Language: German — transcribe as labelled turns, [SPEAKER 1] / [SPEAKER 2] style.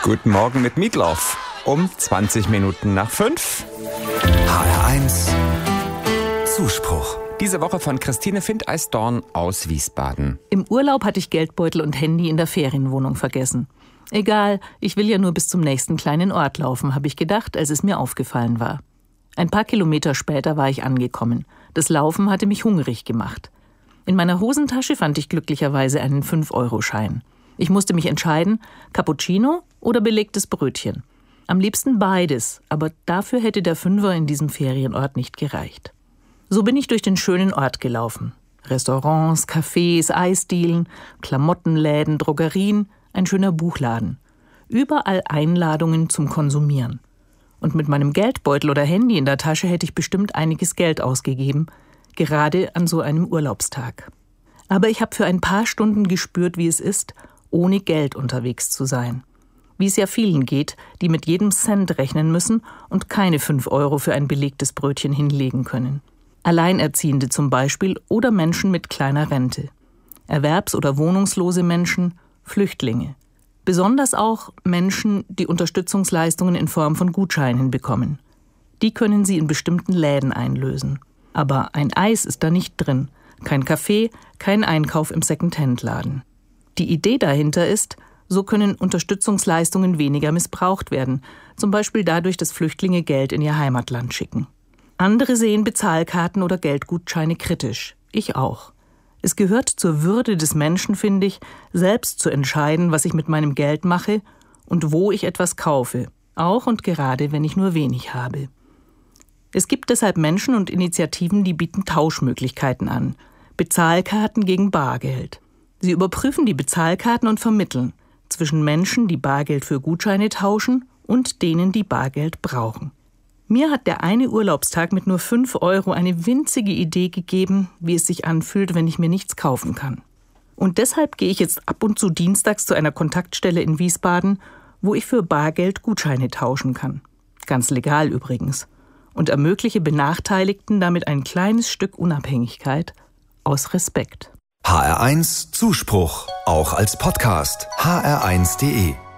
[SPEAKER 1] Guten Morgen mit Meatloaf. Um 20 Minuten nach 5.
[SPEAKER 2] HR1 Zuspruch.
[SPEAKER 1] Diese Woche von Christine Findeisdorn aus Wiesbaden.
[SPEAKER 3] Im Urlaub hatte ich Geldbeutel und Handy in der Ferienwohnung vergessen. Egal, ich will ja nur bis zum nächsten kleinen Ort laufen, habe ich gedacht, als es mir aufgefallen war. Ein paar Kilometer später war ich angekommen. Das Laufen hatte mich hungrig gemacht. In meiner Hosentasche fand ich glücklicherweise einen 5-Euro-Schein. Ich musste mich entscheiden, Cappuccino oder belegtes Brötchen. Am liebsten beides, aber dafür hätte der Fünfer in diesem Ferienort nicht gereicht. So bin ich durch den schönen Ort gelaufen. Restaurants, Cafés, Eisdielen, Klamottenläden, Drogerien, ein schöner Buchladen. Überall Einladungen zum Konsumieren. Und mit meinem Geldbeutel oder Handy in der Tasche hätte ich bestimmt einiges Geld ausgegeben, gerade an so einem Urlaubstag. Aber ich habe für ein paar Stunden gespürt, wie es ist, ohne Geld unterwegs zu sein. Wie es ja vielen geht, die mit jedem Cent rechnen müssen und keine 5 Euro für ein belegtes Brötchen hinlegen können. Alleinerziehende zum Beispiel oder Menschen mit kleiner Rente. Erwerbs- oder wohnungslose Menschen, Flüchtlinge. Besonders auch Menschen, die Unterstützungsleistungen in Form von Gutscheinen bekommen. Die können sie in bestimmten Läden einlösen. Aber ein Eis ist da nicht drin, kein Kaffee, kein Einkauf im Second-Hand-Laden. Die Idee dahinter ist, so können Unterstützungsleistungen weniger missbraucht werden, zum Beispiel dadurch, dass Flüchtlinge Geld in ihr Heimatland schicken. Andere sehen Bezahlkarten oder Geldgutscheine kritisch. Ich auch. Es gehört zur Würde des Menschen, finde ich, selbst zu entscheiden, was ich mit meinem Geld mache und wo ich etwas kaufe, auch und gerade, wenn ich nur wenig habe. Es gibt deshalb Menschen und Initiativen, die bieten Tauschmöglichkeiten an. Bezahlkarten gegen Bargeld. Sie überprüfen die Bezahlkarten und vermitteln zwischen Menschen, die Bargeld für Gutscheine tauschen und denen, die Bargeld brauchen. Mir hat der eine Urlaubstag mit nur 5 Euro eine winzige Idee gegeben, wie es sich anfühlt, wenn ich mir nichts kaufen kann. Und deshalb gehe ich jetzt ab und zu dienstags zu einer Kontaktstelle in Wiesbaden, wo ich für Bargeld Gutscheine tauschen kann. Ganz legal übrigens. Und ermögliche Benachteiligten damit ein kleines Stück Unabhängigkeit aus Respekt.
[SPEAKER 2] HR1 Zuspruch, auch als Podcast. hr1.de